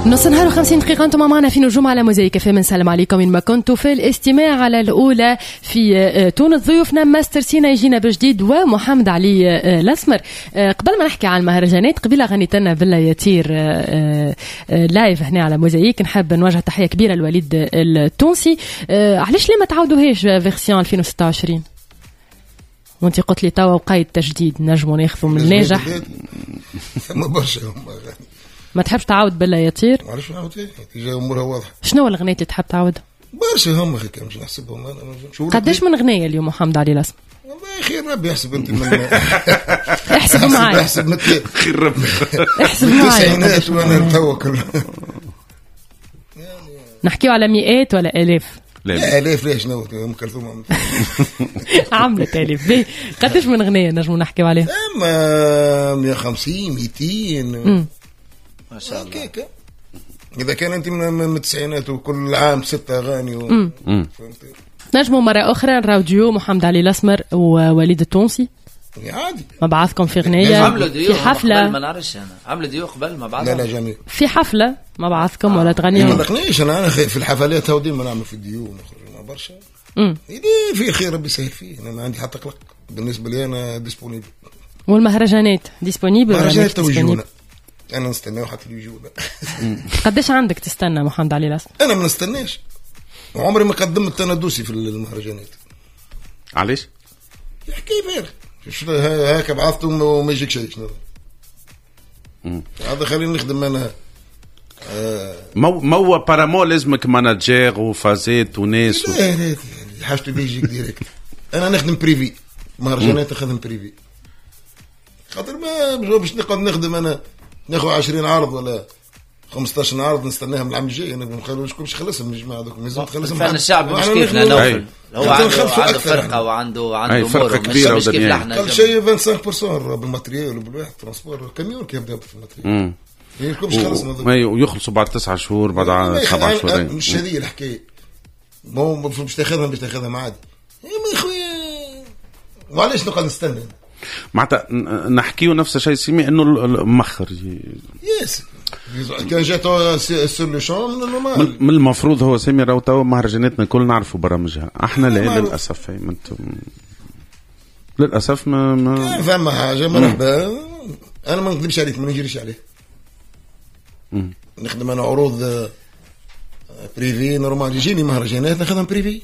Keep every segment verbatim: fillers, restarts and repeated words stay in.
نص نهار وخمسين دقيقة أنتم معنا في نجوم على موزايك اف ام. نسلم عليكم من ما كنتوا في الاستماع على الأولى في تونس. ضيوفنا ماستر سينا يجينا بجديد ومحمد علي الأسمر. قبل ما نحكي عن المهرجانات قبيلة غنيت لنا بلا يطير لايف هنا على موزايك. نحب نوجه تحية كبيرة للوليد التونسي. علاش ليه ما تعودوهاش فيرسيون ألفين وستة وعشرين وانت قلت لي توا وقايد تجديد نجموا ناخذوا من الناجح ما برشا ما تحبش تعاود بلا يطير؟ ما عرفش نعاود ايه تجي امورها واضحه. شنو الغنية اللي تحب تعاودها؟ برشا هم اخي كان مش نحسبهم انا شو قداش من غنية اليوم محمد علي الأسمر؟ والله خير ربي يحسب انت من احسب معايا احسب مثل خير ربي احسب معايا التسعينات وانا نتوكل نحكيو على مئات ولا آلاف؟ لا آلاف ليش نو ام كلثوم عملت آلاف. باهي قداش من غنية نجمو نحكيو عليها؟ اما مية وخمسين مئتين ما شاء الله كيكه. اذا كان انت من التسعينات وكل عام ستة اغاني و... نجمو مرة أخرى نراو ديو محمد علي الأسمر ووليد التونسي عادي ما بعثكم في غنية في حفلة؟ ما نعرفش أنا عملوا ديو قبل ما بعث. لا لا جميل في حفلة ما بعثكم ولا تغنيوا؟ ما دقنيش انا انا في الحفلات هودي ما نعمل في الديو نخرج ما برشا. إذا في خير ربي يسهل فيه. أنا ما عندي حتى قلق بالنسبة لي أنا ديسبونيبل. والمهرجانات ديسبونيبل؟ مهرجانات توجيونا أنا نستنى حتى يجونا. قديش عندك تستنى محمد علي الأسمر؟ أنا ما نستناش وعمري ما قدمت أنا دوسي في المهرجانات. علاش؟ يحكي فارغ شو هاك بعثتهم وما يجيك شيء شنو هذا خليني نخدم أنا. آه مو مو بارامو لازمك ماناجير وفازات وناس. لا لا حاجته بيجيك ديريكت. أنا نخدم بريفي مهرجانات نخدم بريفي خاطر ما باش نقعد نخدم أنا ناخذ عشرين عرض ولا خمستاشر عرض نستناهم العام الجاي. أنا ما نخلوش كلش خلصهم الجماعة دوك لازم تخلصهم. فن الشعب مش كيفنا نوفل هو عنده, عنده فرقة وعنده عنده فرقة كبيرة مش كيف احنا. كل شيء خمسة وعشرين بالمية بالماتريال وبالواحد ترانسبور كاميون كيف يبدأ في الماتريال. يكونش خلصنا ويخلصوا بعد تسعة شهور بعد سبعة شهور. مش هذه الحكاية. مو مش تاخذها مش تاخذها معاد يا خويا. وعلاش نقعد نستنى معناتها نحكيو نفس الشيء سيمي انه المخر يس كان جاتو سوليوشن نورمال. من المفروض هو سيمي راهو تو مهرجاناتنا كل نعرفوا برامجها احنا لا للاسف هي انتم للاسف ما ما فما حاجه مرحبا. انا ما نكذبش عليك ما نجريش عليه. نخدم انا عروض بريفي نورمال يجيني مهرجانات نخدم بريفي.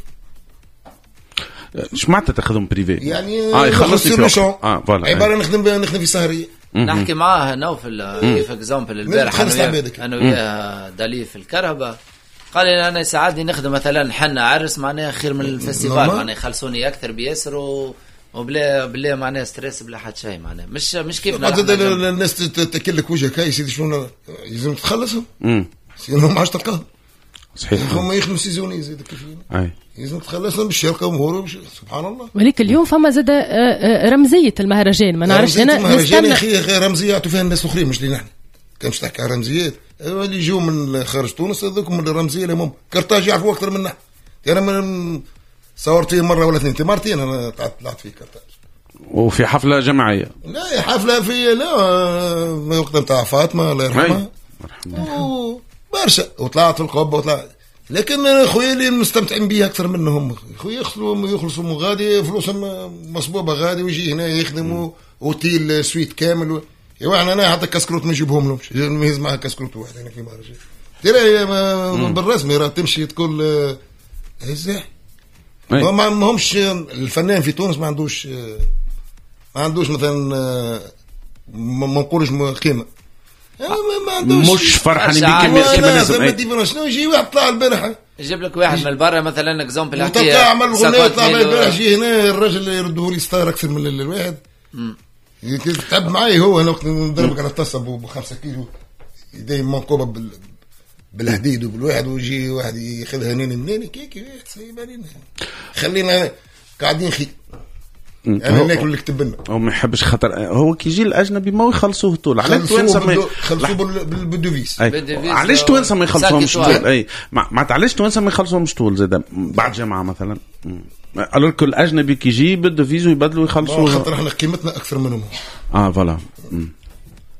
ايش معناتها تاخذهم بريفي يعني اه يخلص السوليوشن اه فوالا عباره نخدم نخدم في سهريه. نحكي معاه نوفل كيف اكزامبل البارح انا وياه دالي في الكهرباء قال لي انا يساعدني نخدم مثلا حنا عرس معناها خير من الفستيفال معناها يخلصوني اكثر بيسروا وبلا بلا معناها ستريس بلا حد شيء معناها مش مش كيف الناس تاكلك وجهك هاي سيدي شنو لازم تخلصهم سينو ما عادش تلقاهم صحيح هم يخدموا سيزوني زيد كيف اي لازم تخلصهم بالشركه ومهور سبحان الله. وليك اليوم فما زاد رمزيه المهرجان ما نعرفش انا المهرجان يا اخي غير رمزيه يعطوا فيها الناس الاخرين مش لينا احنا كان مش تحكي على رمزيات اللي يجوا من خارج تونس هذوكم من الرمزيه اللي هم كرتاج يعرفوا اكثر منا. انا من صورت فيه مره ولا اثنين مرتين انا طلعت فيه كرتاج وفي حفله جماعيه. لا حفله في لا وقت نتاع فاطمه الله يرحمها برشا وطلعت في القبه وطلعت. لكن خويا اللي مستمتعين بيه اكثر منهم خويا يخلصوا يخلصوا غادي فلوسهم مصبوبه غادي ويجي هنا يخدموا اوتيل سويت كامل و... يعني انا حتى كاسكروت ما نجيبهم لهمش نميز معها كاسكروت واحد هنا في مهرجان ترى بالرسمي راه تمشي تقول ازاي ما همش الفنان في تونس ما عندوش ما عندوش مثلا ما نقولش قيمه مش فرحانين بك كما لازم. اي شنو يجي واحد طلع البارحه يجيب لك واحد من البرا مثلا اكزامبل حكي وتلقى عمل غنية طلع البارح جي هنا الراجل يرده لي ستار اكثر من الواحد تعب معي هو انا وقت نضربك على الطاسه ب خمسة كيلو يدي منقوبه بال بالحديد وبالواحد ويجي واحد ياخذها هنين منين كيكي سايب علينا خلينا قاعدين خي انا ناكل اللي كتب لنا. هو ما يحبش خطر هو كي يجي الاجنبي ما يخلصوه طول علاش توانسه ما يخلصوا بالدوفيس علاش توانسه ما يخلصوهمش طول اي ما علاش توانسه ما يخلصوهمش طول زاد بعد جماعه مثلا قالوا لك الاجنبي كي يجي بالدوفيس ويبدلوا يخلصوه خاطر احنا قيمتنا اكثر منهم اه فوالا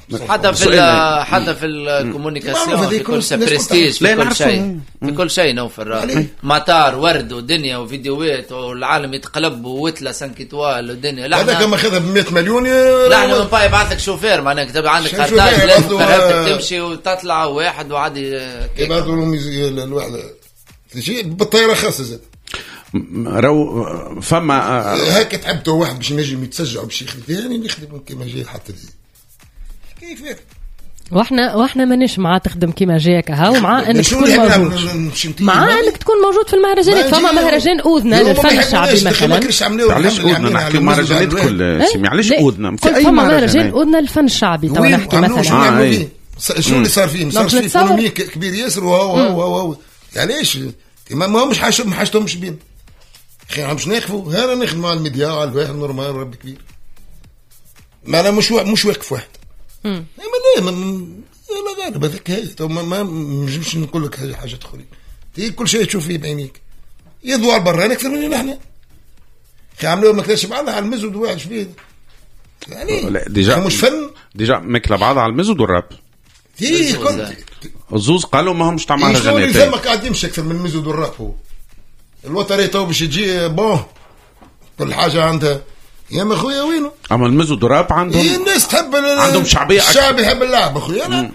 حتى في حتى في الكومونيكاسيون في كل شيء برستيج في كل شيء في كل شيء نوفر مطار ورد ودنيا وفيديوهات والعالم يتقلب ووتلا سانكيتوال والدنيا. لا هذا كما خذها ب مية مليون. لا احنا من باي يبعث لك شوفير معناها كتب عندك خرطاج لازم كرهبتك تمشي وتطلع واحد وعادي يبعثوا لهم الواحد تجي بالطياره خاصه زاد رو فما هيك تحبته واحد باش نجم يتسجع باش يخدم ثاني يخدم كيما جاي حتى كيف هيك. واحنا واحنا مانيش مع تخدم كيما جاك ها ومع انك تكون موجود مع انك تكون موجود في المهرجانات. فما مهرجان اوذنا للفن الشعبي مثلا. علاش اوذنا نحكي مهرجانات كل سمي علاش اوذنا في اي مهرجان اوذنا للفن الشعبي تو نحكي مثلا شو اللي صار فيه صار فيه بوليميك كبير ياسر وهو هو هو علاش ما ماهمش حاجتهم حاجتهمش بين خير باش ناخذوا هذا نخدم مع الميديا على الواحد نورمال ربي كبير ما انا مش مش واقف واحد امم لا لا غالب هذاك هي ما نجمش نقول لك حاجه اخرى تي كل شيء تشوف فيه بعينيك يدوار برا اكثر مننا احنا خي عملوا ما كلاش بعضها على المزود واحد شبيه يعني ديجا مش فن ديجا ماكله بعضها على المزود والراب تي كنت الزوز قالوا ما همش تاع مهرجانات زي ما قاعد يمشي اكثر من المزود والراب هو الوتري تو باش يجي بون كل حاجه عندها يا ما خويا وينه. اما المزود والراب عندهم إيه الناس تحب عندهم شعبيه الشعب يحب اللعب اخويا انا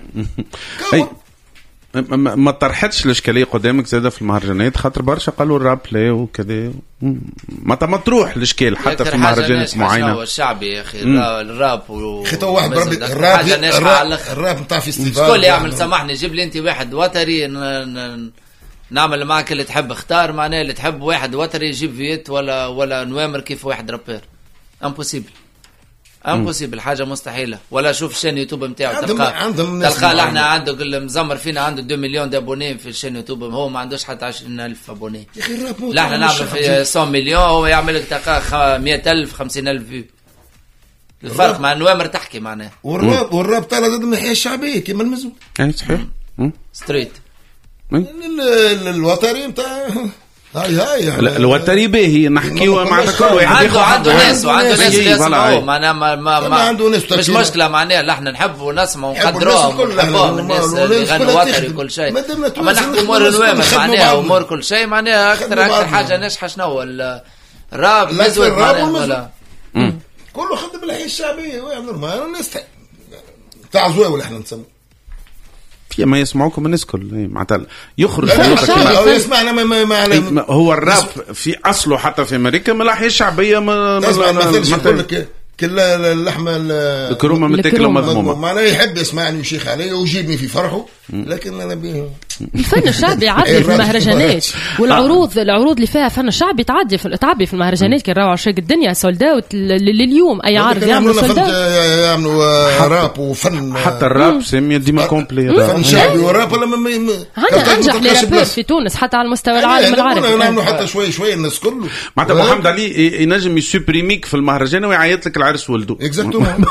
ما, ما طرحتش الاشكاليه قدامك زاده في المهرجانات خاطر برشا قالوا الراب لا وكذا ما ما تروح الاشكال حتى في مهرجانات معينه. هو الشعبي يا اخي الراب و خي تو واحد بربي الراب الراب نتاع فيستيفال شكون يعمل سامحني جيب لي انت واحد وتري نعمل معك اللي تحب اختار معناه اللي تحب واحد وتري يجيب فيت ولا ولا نوامر كيف واحد رابير امبوسيبل امبوسيبل حاجه مستحيله. ولا شوف الشين يوتيوب نتاعو تلقى تلقى احنا عنده اللي مزمر فينا عنده اثنين مليون دابوني في الشين يوتيوب هو ما عندوش حتى عشرين ألف ابوني. لا احنا نعمل في مية مليون هو يعمل لك تلقى مية ألف خمسين ألف فيو. الفرق مع نوامر تحكي معناه والراب والراب طالع ضد من الحياه الشعبيه كيما المزود اي صحيح ستريت الوتري نتاع هاي هاي الوتري باهي نحكيوا مع كل واحد عنده عنده ناس وعنده ناس يسمعوا معناها ما ما, ما مش مشكله معناها لا احنا نحبوا ونسمعوا ونقدروهم ونحبوهم الناس اللي يغنوا وتري وكل شيء. اما نحكي امور الوامر معناها امور كل شيء معناها اكثر اكثر حاجه ناجحه شنو الراب مزود معناها كله خدم بالحياه الشعبيه ويعمل نورمال الناس تاع زواول احنا نسموه في ما يسمعوكم الناس كل معناتها يخرج يسمعنا ما ما هو الراب في اصله حتى في امريكا من الناحيه الشعبيه ما ما كل اللحمه الكرومه متاكله ومضمومه معناه يحب يسمعني ويشيخ علي ويجيبني في فرحه لكن انا بيه الفن الشعبي يعدي في المهرجانات والعروض العروض اللي فيها فن الشعبي تعدي في تعبي في المهرجانات كي نراو عشاق الدنيا سولد اوت لليوم اي عرض يعملوا سولد اوت يعملوا راب وفن حتى الراب سمي ديما كومبلي فن شعبي وراب ولا عندنا انجح لي رابور في تونس حتى على المستوى العالمي العربي نعملوا حتى شوي شوي الناس كله معناتها محمد علي ينجم يسوبريميك في المهرجان ويعيط لك العرس ولده اكزاكتومون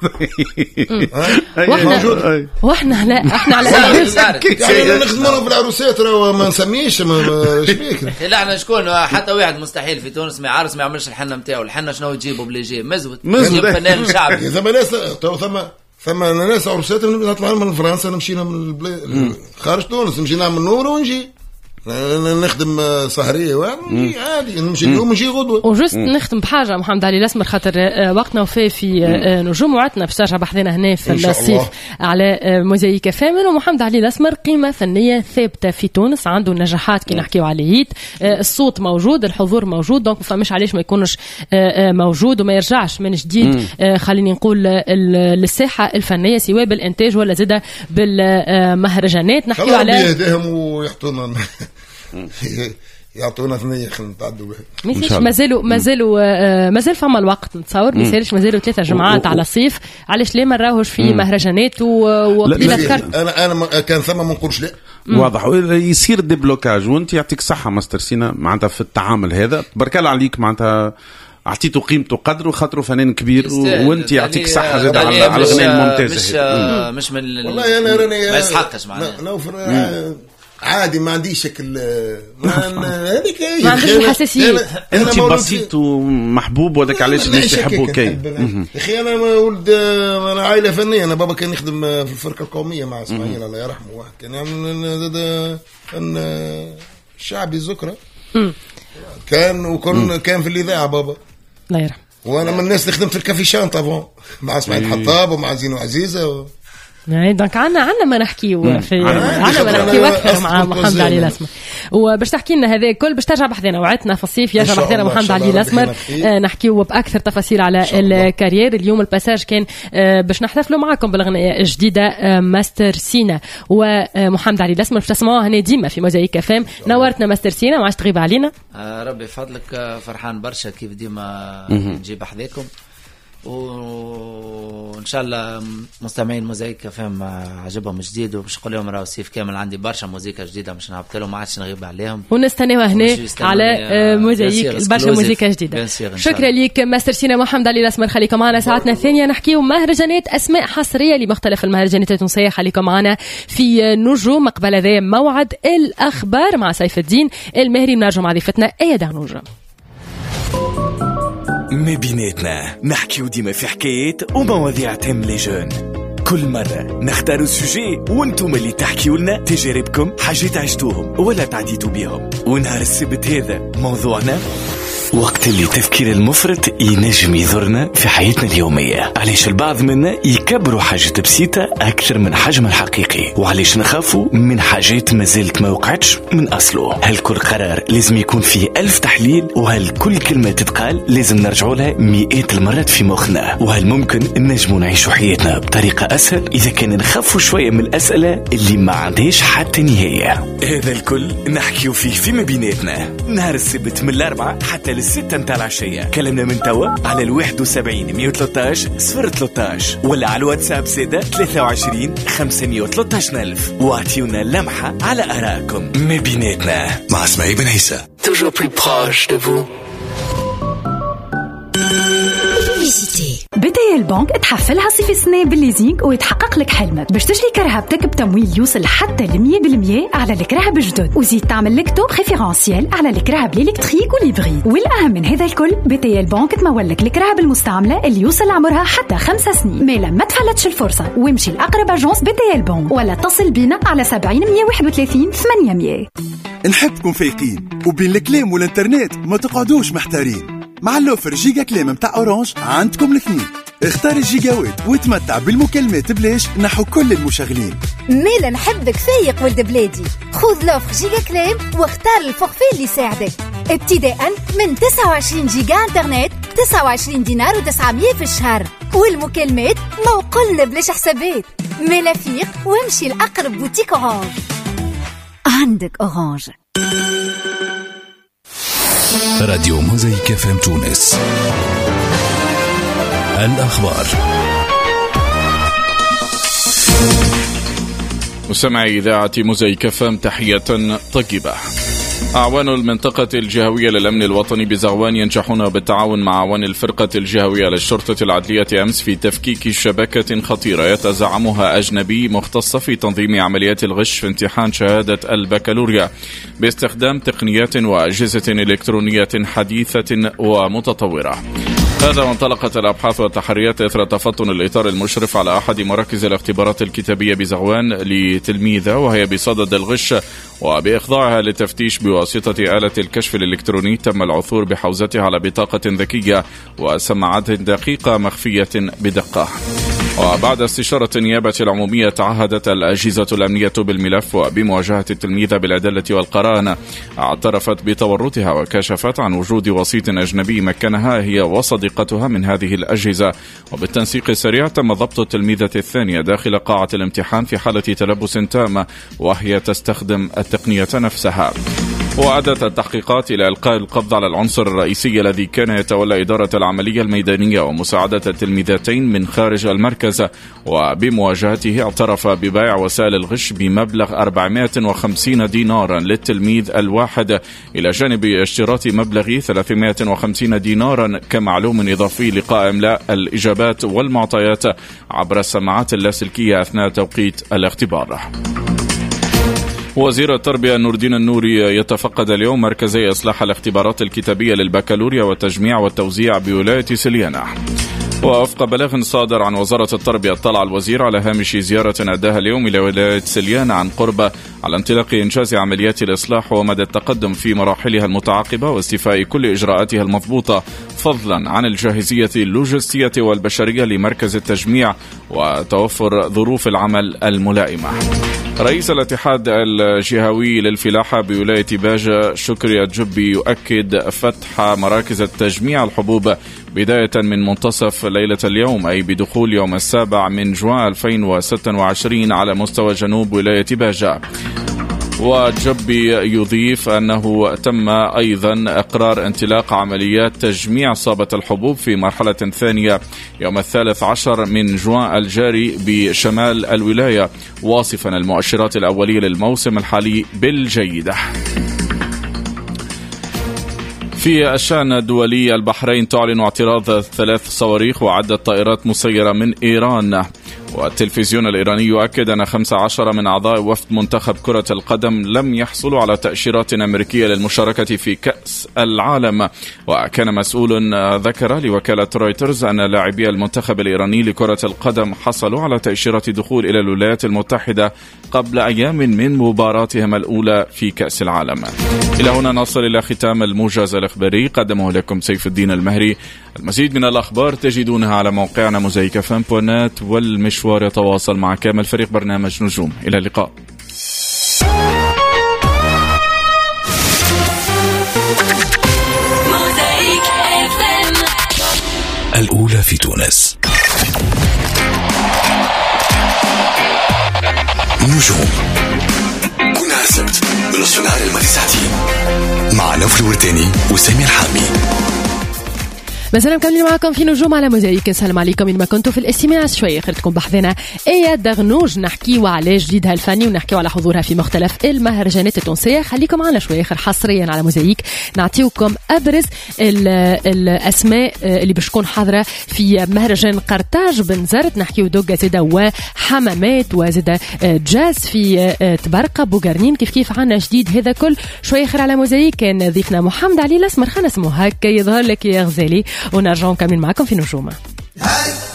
واحنا واحنا لا احنا على يعني نخدموا في العروسات ما نسميش ايش بيك لا احنا شكون حتى واحد مستحيل في تونس ما يعرس ما يعملش الحنه نتاعو الحنه شنو يجيبوا بلي يجي مزود يجيب فنان شعبي ثم ناس تو ثم ثم ناس عروسات نطلع من فرنسا مشينا من البلاد خارج تونس نمشي نعمل نور ونجي نخدم سهريه وعادي عادي نمشي اليوم نجي غدوه. وجست نختم بحاجه محمد علي الاسمر خاطر وقتنا وفاه في نجوم وعدنا باش ترجع بحذنا هنا في الصيف على موزايك فامن. ومحمد علي الاسمر قيمه فنيه ثابته في تونس عنده النجاحات كي نحكيو عليه الصوت موجود الحضور موجود دونك فمش علاش ما يكونش موجود وما يرجعش من جديد خليني نقول للساحه الفنيه سواء بالانتاج ولا زاده بالمهرجانات نحكيو على يهديهم ويحطونا يعطونا ثنيه خلينا نتعدوا بها مازالوا مازالوا مازال فما الوقت نتصور ما يسالش مازالوا ثلاثه جمعات على صيف علاش ليه ما نراوهش في مهرجانات وقبيله ذكرت انا انا كان ثم ما نقولش لا واضح يصير دي بلوكاج وانت يعطيك صحه ماستر سينا معناتها في التعامل هذا تبارك الله عليك معناتها اعطيته قيمته قدره خاطره فنان كبير وانت يعطيك صحه زاد على الغناء الممتاز مش مش من والله انا راني ما يسحقش معناها نوفر عادي ما عنديش شكل هذيك ما عنديش حساسيه. انت بسيط ومحبوب وذاك علاش الناس يحبوك. يا اخي انا ولد انا عائله فنيه. انا بابا كان يخدم في الفرقه القوميه مع اسماعيل الله يرحمه. واحد كان يعمل فن شعبي ذكرى كان وكن كان في الاذاعه بابا الله يرحمه. وانا من الناس اللي خدمت في الكافيشان طبعا مع اسماعيل حطاب ومع زينو عزيزه و... يعني دونك عنا عنا ما نحكيو في عنا ما نحكيو أكثر مع محمد علي الأسمر. وباش تحكي لنا هذا الكل باش ترجع بحذنا وعدتنا في الصيف يرجع بحذنا محمد علي الأسمر نحكيو بأكثر تفاصيل على الكارير. اليوم الباساج كان باش نحتفلوا معكم بالأغنية الجديدة ماستر سينا ومحمد علي الأسمر باش تسمعوها هنا ديما في موزايك اف ام. نورتنا ماستر سينا ما عادش تغيب علينا. ربي فضلك فرحان برشا كيف ديما نجيب حذاكم وان شاء الله مستمعين موزايك فهم عجبهم جديد وباش نقول لهم راهو الصيف كامل عندي برشا موزيكا جديده مش نعبت لهم ما عادش نغيب عليهم ونستناوها هنا على موزايك برشا موزيكا جديده. شكرا ليك ماستر سينا محمد علي الأسمر. خليكم معنا ساعتنا الثانيه نحكيو مهرجانات اسماء حصريه لمختلف المهرجانات التونسيه. خليكم معنا في نجوم قبل ذا موعد الاخبار مع سيف الدين المهري. نرجع مع ضيفتنا ايه دانوج. ما بيناتنا نحكيو ديما في حكايات ومواضيع تهم لي جون. كل مرة نختاروا سوجي وانتم اللي تحكيوا لنا تجاربكم حاجات عشتوهم ولا تعديتوا بيهم. ونهار السبت هذا موضوعنا وقت اللي تفكير المفرط ينجم يضرنا في حياتنا اليومية. علاش البعض منا يكبروا حاجة بسيطة أكثر من حجم الحقيقي وعلاش نخافوا من حاجات ما زالت ما وقعتش من أصله. هل كل قرار لازم يكون فيه ألف تحليل؟ وهل كل كلمة تتقال لازم نرجعوا لها مئات المرات في مخنا؟ وهل ممكن نجموا نعيشوا حياتنا بطريقة أسهل إذا كان نخافوا شوية من الأسئلة اللي ما عندهاش حتى نهاية؟ هذا الكل نحكيو فيه في ما بيناتنا نهار السبت من الأربعة حتى للستة متاع العشية. كلمنا من توا على الواحد وسبعين مية وثلاثة عشر صفر ثلاثة عشر ولا على الواتساب زادة ثلاثة وعشرين خمسمية وثلاثة عشر ألف واعطيونا لمحة على آرائكم. ما بيناتنا مع اسماعيل بن عيسى. Toujours plus proche de vous. بداية البنك تحفلها صيف السنة بالليزينج ويتحقق لك حلمك باش تشري كرهبتك بتمويل يوصل حتى المية بالمية على الكرهب الجدد وزيد تعمل لك تو بريفيرانسيال على الكرهب الإلكتريك والإبريد. والأهم من هذا الكل بداية البنك تمول لك الكرهب المستعملة اللي يوصل عمرها حتى خمسة سنين. ميلا ما تفلتش الفرصة وامشي لأقرب أجنس بداية البنك ولا اتصل بينا على سبعين مية واحد وثلاثين ثمانية مية. نحبكم فايقين وبين الكلام والإنترنت ما تقعدوش محتارين. مع اللوفر جيجا كلام متاع أورانج عندكم الاثنين. اختار الجيجاوات وتمتع بالمكالمات بلاش نحو كل المشغلين. ميلا نحبك فايق ولد بلادي. خذ لوفر جيجا كلام واختار الفورفي اللي يساعدك ابتداء من تسعة وعشرين جيجا انترنت تسعة وعشرين دينار وتسعمية في الشهر والمكالمات موقلنا بلاش حسابات. ميلا فيق وامشي لأقرب بوتيك أورانج. عندك أورانج. راديو موزايك اف ام تونس. الأخبار. مستمعي إذاعة موزايك اف ام تحية طيبة. أعوان المنطقة الجهوية للأمن الوطني بزغوان ينجحون بالتعاون مع أعوان الفرقة الجهوية للشرطة العدلية أمس في تفكيك شبكة خطيرة يتزعمها أجنبي مختصة في تنظيم عمليات الغش في امتحان شهادة البكالوريا باستخدام تقنيات وأجهزة إلكترونية حديثة ومتطورة. هذا وانطلقت الأبحاث والتحريات إثر تفطن الإطار المشرف على أحد مراكز الاختبارات الكتابية بزغوان لتلميذة وهي بصدد الغش وبإخضاعها للتفتيش بواسطة آلة الكشف الإلكتروني. تم العثور بحوزتها على بطاقة ذكية وسماعات دقيقة مخفية بدقة. وبعد استشارة النيابة العمومية تعهدت الأجهزة الأمنية بالملف وبمواجهة التلميذة بالأدلة والقرائن. اعترفت بتورطها وكشفت عن وجود وسيط أجنبي مكنها هي وصديقتها من هذه الأجهزة. وبالتنسيق السريع تم ضبط التلميذة الثانية داخل قاعة الامتحان في حالة تلبس تام وهي تستخدم التقنية نفسها. وأدت التحقيقات إلى إلقاء القبض على العنصر الرئيسي الذي كان يتولى إدارة العملية الميدانية ومساعدة التلميذتين من خارج المركز. وبمواجهته اعترف ببيع وسائل الغش بمبلغ أربعمائة وخمسين دينارا للتلميذ الواحد إلى جانب اشتراط مبلغ ثلاثمائة وخمسين دينارا كمعلوم إضافي لقاء إملاء الإجابات والمعطيات عبر السماعات اللاسلكية أثناء توقيت الاختبار. وزير التربية نور الدين النوري يتفقد اليوم مركزي إصلاح الاختبارات الكتابية للبكالوريا والتجميع والتوزيع بولاية سليانة. ووفق بلاغ صادر عن وزارة التربية اطلع الوزير على هامش زيارة أداها اليوم إلى ولاية سليانة عن قرب على انطلاق إنجاز عمليات الإصلاح ومدى التقدم في مراحلها المتعاقبة واستيفاء كل إجراءاتها المضبوطة، فضلا عن الجاهزية اللوجستية والبشرية لمركز التجميع وتوفر ظروف العمل الملائمة. رئيس الاتحاد الجهوي للفلاحة بولاية باجة شكري الجبي يؤكد فتح مراكز التجميع الحبوب بداية من منتصف ليلة اليوم، أي بدخول يوم السابع من جوان ألفين وستة وعشرين على مستوى جنوب ولاية باجة. وجبي يضيف أنه تم أيضا إقرار انطلاق عمليات تجميع صابة الحبوب في مرحلة ثانية يوم الثالث عشر من جوان الجاري بشمال الولاية، واصفا المؤشرات الأولية للموسم الحالي بالجيدة. في الشأن الدولي، البحرين تعلن اعتراض ثلاث صواريخ وعدة طائرات مسيرة من إيران. والتلفزيون الإيراني يؤكد أن خمسة عشر من أعضاء وفد منتخب كرة القدم لم يحصلوا على تأشيرات أمريكية للمشاركة في كأس العالم. وكان مسؤول ذكر لوكالة رويترز أن لاعبي المنتخب الإيراني لكرة القدم حصلوا على تأشيرات دخول إلى الولايات المتحدة قبل أيام من مباراتهم الأولى في كأس العالم. إلى هنا نصل إلى ختام الموجز الإخباري، قدمه لكم سيف الدين المهري. المزيد من الأخبار تجدونها على موقعنا موزايك فام دوت نت، والمشوار يتواصل مع كامل فريق برنامج نجوم. إلى اللقاء. الأولى في تونس. نجوم كل نهار السبت من نصف النهار إلى ساعتين مع نوف الورتاني وسمير حامي. مساء مكملين معكم في نجوم على موزايك. السلام عليكم. إنما كنتوا في الاستماع شوية خرتكم بحثنا ايه دغنوج نحكيوا على جديدها الفني ونحكيوا على حضورها في مختلف المهرجانات التونسية. خليكم معنا شوية خير حصريا على موزايك نعطيوكم أبرز الأسماء اللي باش تكون حاضرة في مهرجان قرطاج بنزرت. نحكيوا دوغا زيدا وحمامات وزيدا جاز في تبرقة بوغرنين. كيف كيف عنا جديد هذا كل شوية خير على موزايك. كان ضيفنا محمد علي الأسمر، خلنا اسمه هكا يظهر لك يا غزالي، ونرجع نكمل معكم في نجومه.